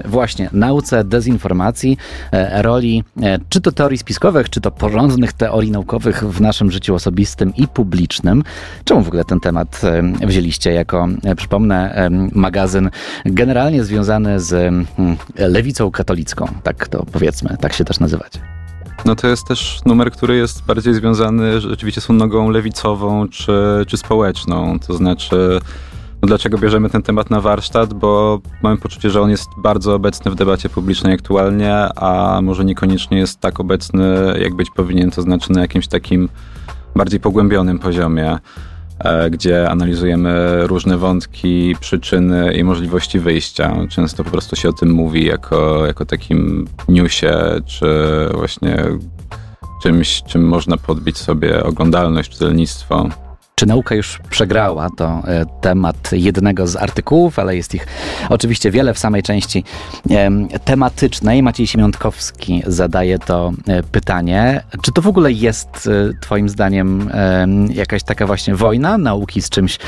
właśnie nauce dezinformacji, roli czy to teorii spiskowych, czy to porządnych teorii naukowych w naszym życiu osobistym i publicznym. Czemu w ogóle ten temat wzięliście jako, przypomnę, magazyn generalnie związany z lewicą katolicką, tak to powiedzmy, tak się też nazywacie? No to jest też numer, który jest bardziej związany rzeczywiście z tą nogą lewicową czy społeczną. To znaczy, no dlaczego bierzemy ten temat na warsztat? Bo mamy poczucie, że on jest bardzo obecny w debacie publicznej aktualnie, a może niekoniecznie jest tak obecny, jak być powinien. To znaczy na jakimś takim bardziej pogłębionym poziomie, gdzie analizujemy różne wątki, przyczyny i możliwości wyjścia. Często po prostu się o tym mówi jako takim newsie, czy właśnie czymś, czym można podbić sobie oglądalność, czytelnictwo. Czy nauka już przegrała? To temat jednego z artykułów, ale jest ich oczywiście wiele w samej części tematycznej. Maciej Siemiątkowski zadaje to pytanie. Czy to w ogóle jest twoim zdaniem jakaś taka właśnie wojna nauki z czymś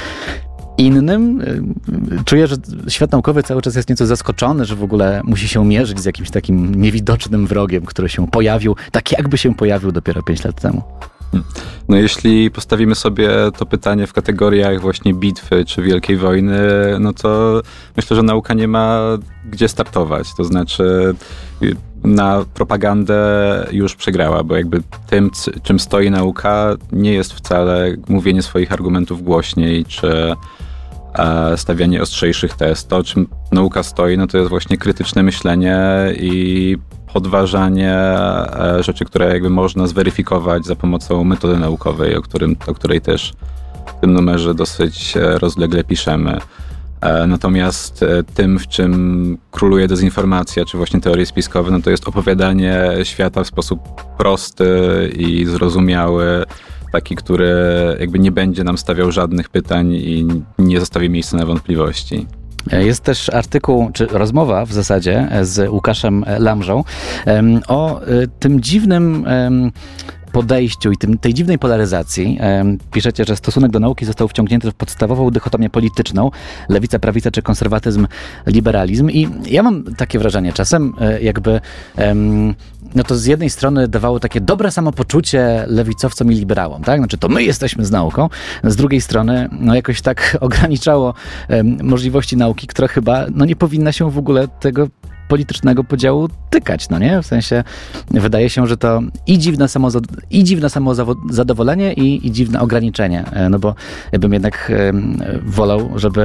innym? Czuję, że świat naukowy cały czas jest nieco zaskoczony, że w ogóle musi się mierzyć z jakimś takim niewidocznym wrogiem, który się pojawił, tak jakby się pojawił dopiero 5 lat temu. No jeśli postawimy sobie to pytanie w kategoriach właśnie bitwy czy wielkiej wojny, no to myślę, że nauka nie ma gdzie startować. To znaczy na propagandę już przegrała, bo jakby tym, czym stoi nauka, nie jest wcale mówienie swoich argumentów głośniej, czy stawianie ostrzejszych tez. To, czym nauka stoi, no to jest właśnie krytyczne myślenie i podważanie rzeczy, które jakby można zweryfikować za pomocą metody naukowej, o której też w tym numerze dosyć rozlegle piszemy. Natomiast tym, w czym króluje dezinformacja, czy właśnie teorie spiskowe, no to jest opowiadanie świata w sposób prosty i zrozumiały, taki, który jakby nie będzie nam stawiał żadnych pytań i nie zostawi miejsca na wątpliwości. Jest też artykuł, czy rozmowa w zasadzie z Łukaszem Lamżą o tym dziwnym podejściu i tej dziwnej polaryzacji. Piszecie, że stosunek do nauki został wciągnięty w podstawową dychotomię polityczną, lewica, prawica czy konserwatyzm, liberalizm. I ja mam takie wrażenie czasem, jakby no to z jednej strony dawało takie dobre samopoczucie lewicowcom i liberałom, tak? Znaczy to my jesteśmy z nauką. Z drugiej strony no jakoś tak ograniczało możliwości nauki, która chyba no nie powinna się w ogóle tego politycznego podziału tykać, no nie? W sensie wydaje się, że to i dziwne samozadowolenie i dziwne ograniczenie, no bo ja bym jednak wolał, żeby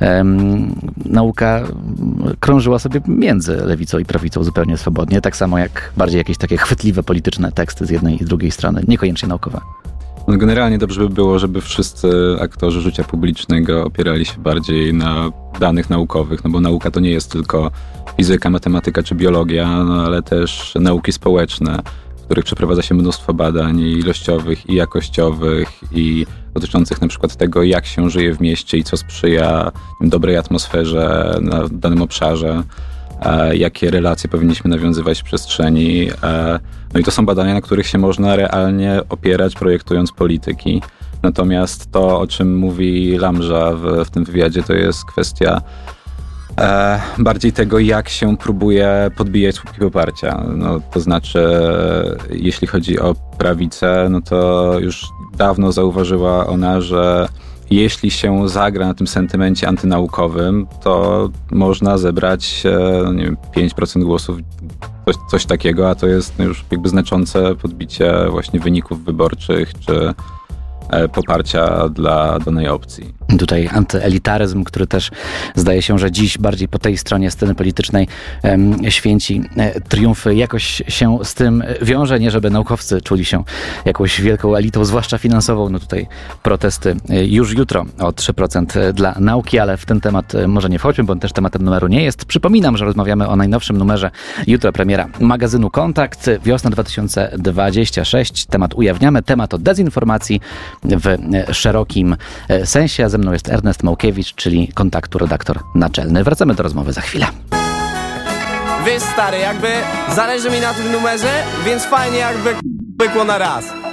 nauka krążyła sobie między lewicą i prawicą zupełnie swobodnie, tak samo jak bardziej jakieś takie chwytliwe polityczne teksty z jednej i z drugiej strony, niekoniecznie naukowe. No generalnie dobrze by było, żeby wszyscy aktorzy życia publicznego opierali się bardziej na danych naukowych, no bo nauka to nie jest tylko fizyka, matematyka czy biologia, no ale też nauki społeczne, w których przeprowadza się mnóstwo badań i ilościowych i jakościowych i dotyczących na przykład tego, jak się żyje w mieście i co sprzyja dobrej atmosferze na danym obszarze, jakie relacje powinniśmy nawiązywać w przestrzeni. No i to są badania, na których się można realnie opierać, projektując polityki. Natomiast to, o czym mówi Lamża w tym wywiadzie, to jest kwestia bardziej tego, jak się próbuje podbijać słupki poparcia. No, to znaczy, jeśli chodzi o prawicę, no to już dawno zauważyła ona, że jeśli się zagra na tym sentymencie antynaukowym, to można zebrać nie wiem, 5% głosów, coś takiego, a to jest już jakby znaczące podbicie właśnie wyników wyborczych czy poparcia dla danej opcji. Tutaj antyelitaryzm, który też zdaje się, że dziś bardziej po tej stronie sceny politycznej święci triumfy, jakoś się z tym wiąże. Nie żeby naukowcy czuli się jakąś wielką elitą, zwłaszcza finansową. No tutaj protesty już jutro o 3% dla nauki, ale w ten temat może nie wchodźmy, bo on też tematem numeru nie jest. Przypominam, że rozmawiamy o najnowszym numerze. Jutro premiera magazynu Kontakt, wiosna 2026. Temat ujawniamy, temat o dezinformacji w szerokim sensie. Ze mną jest Ernest Małkiewicz, czyli Kontaktu redaktor naczelny. Wracamy do rozmowy za chwilę. Wiesz, stary, jakby zależy mi na tym numerze, więc fajnie jakby pykło na raz.